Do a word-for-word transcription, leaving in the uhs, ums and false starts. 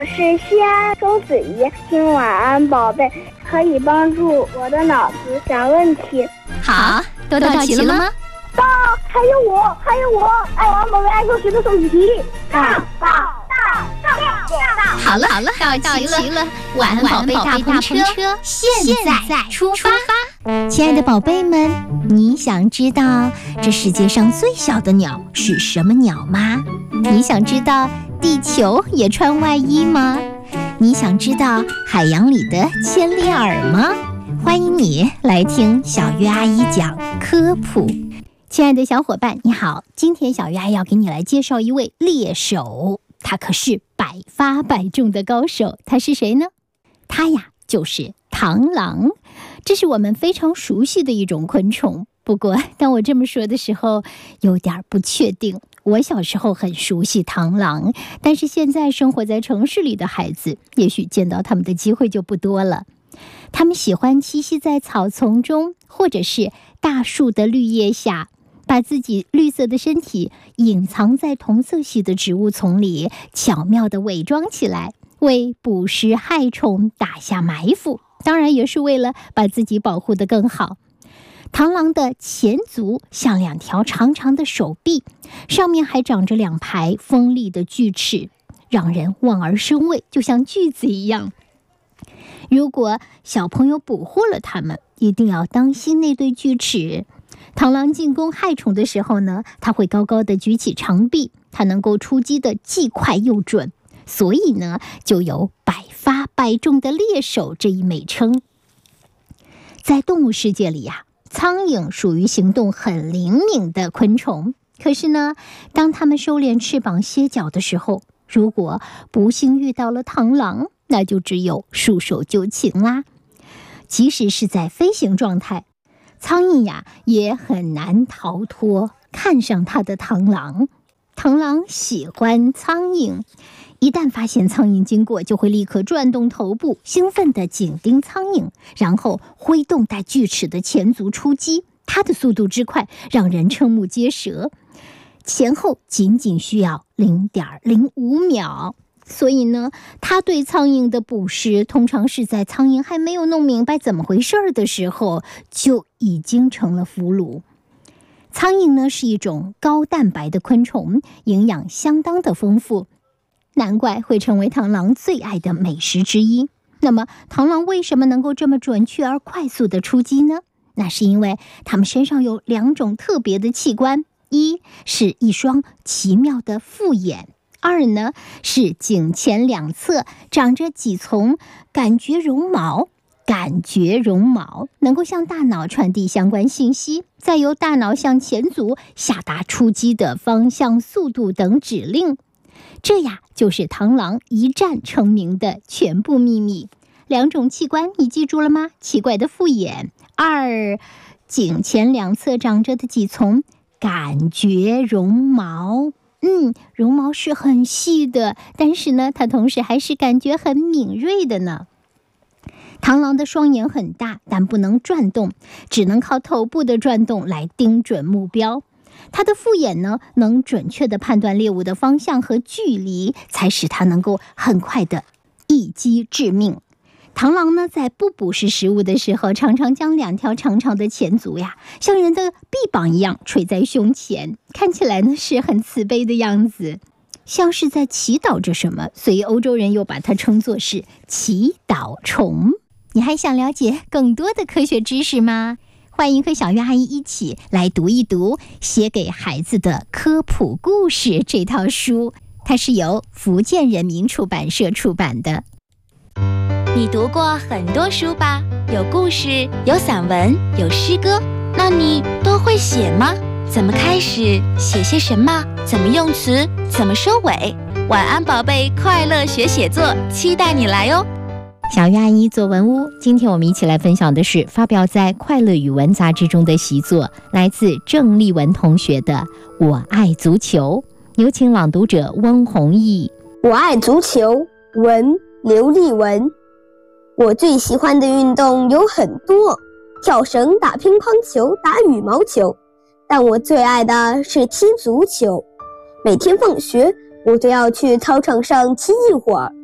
我是西安周子怡，听晚安宝贝可以帮助我的脑子想问题。 好，都到齐了吗？ 到，还有我，还有我，爱玩宝贝爱科学的手机题。到到到到到。 好了好了，到齐了。晚安宝贝大篷车现在出发。亲爱的宝贝们，你想知道这世界上最小的鸟是什么鸟吗？你想知道地球也穿外衣吗？你想知道海洋里的千里耳吗？欢迎你来听小月阿姨讲科普。亲爱的小伙伴你好，今天小月阿姨要给你来介绍一位猎手，他可是百发百中的高手。他是谁呢？他呀就是螳螂，这是我们非常熟悉的一种昆虫。不过当我这么说的时候有点不确定，我小时候很熟悉螳螂，但是现在生活在城市里的孩子也许见到他们的机会就不多了。他们喜欢栖息在草丛中，或者是大树的绿叶下，把自己绿色的身体隐藏在同色系的植物丛里，巧妙地伪装起来，为捕食害虫打下埋伏，当然也是为了把自己保护得更好。螳螂的前足像两条长长的手臂，上面还长着两排锋利的锯齿，让人望而生畏，就像锯子一样。如果小朋友捕获了它们，一定要当心那对锯齿。螳螂进攻害虫的时候呢，它会高高的举起长臂，它能够出击的既快又准，所以呢，就有百发百中的猎手这一美称。在动物世界里呀、啊，苍蝇属于行动很灵敏的昆虫，可是呢，当它们收敛翅膀歇脚的时候，如果不幸遇到了螳螂，那就只有束手就擒啦。即使是在飞行状态，苍蝇呀也很难逃脱看上它的螳螂。螳螂喜欢苍蝇，一旦发现苍蝇经过，就会立刻转动头部，兴奋地紧盯苍蝇，然后挥动带锯齿的前足出击。它的速度之快，让人瞠目结舌，前后仅仅需要 零点零五秒。所以呢，它对苍蝇的捕食通常是在苍蝇还没有弄明白怎么回事的时候，就已经成了俘虏。苍蝇呢是一种高蛋白的昆虫，营养相当的丰富，难怪会成为螳螂最爱的美食之一。那么螳螂为什么能够这么准确而快速的出击呢？那是因为它们身上有两种特别的器官，一是一双奇妙的复眼，二呢是颈前两侧长着几丛感觉绒毛。感觉绒毛能够向大脑传递相关信息，再由大脑向前足下达出击的方向、速度等指令。这呀就是螳螂一战成名的全部秘密。两种器官你记住了吗？奇怪的复眼，二颈前两侧长着的几丛感觉绒毛。嗯，绒毛是很细的，但是呢，它同时还是感觉很敏锐的呢。螳螂的双眼很大，但不能转动，只能靠头部的转动来盯准目标。它的复眼呢，能准确地判断猎物的方向和距离，才使它能够很快地一击致命。螳螂呢，在不捕食食物的时候，常常将两条长长的前足呀，像人的臂膀一样垂在胸前，看起来呢是很慈悲的样子，像是在祈祷着什么，所以欧洲人又把它称作是祈祷虫。你还想了解更多的科学知识吗？欢迎和小月阿姨一起来读一读写给孩子的科普故事这套书，它是由福建人民出版社出版的。 你读过很多书吧？有故事，有散文，有诗歌，那你都会写吗？怎么开始？写些什么？怎么用词？怎么收尾？晚安宝贝，快乐学写作，期待你来哦！ 小月阿姨作文屋，今天我们一起来分享的是发表在《快乐语文》杂志中的习作，来自郑丽文同学的《我爱足球》，有请朗读者翁弘毅。 我爱足球，文刘丽文。我最喜欢的运动有很多，跳绳、打乒乓球、打羽毛球，但我最爱的是踢足球。每天放学，我都要去操场上踢一会儿。